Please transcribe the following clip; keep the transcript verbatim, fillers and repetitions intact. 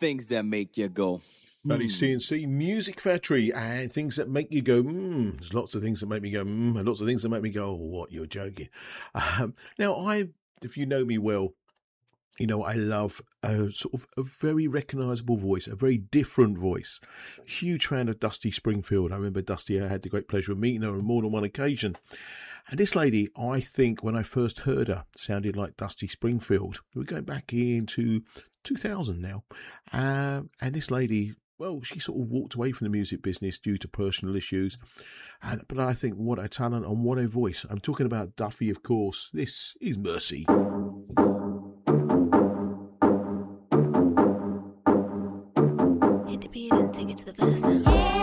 things that make you go. That is C and C Music Factory, and things that make you go, mm. There's lots of things that make me go, mm, and lots of things that make me go, oh, what, you're joking. Um, now, I, if you know me well, you know, I love a sort of a very recognisable voice, a very different voice. Huge fan of Dusty Springfield. I remember Dusty, I had the great pleasure of meeting her on more than one occasion. And this lady, I think, when I first heard her, sounded like Dusty Springfield. We're going back into two thousand now. Um, and this lady, well, she sort of walked away from the music business due to personal issues. And, but I think what a talent and what a voice. I'm talking about Duffy, of course. This is Mercy. Hit the beat and take it to the verse now. Yeah.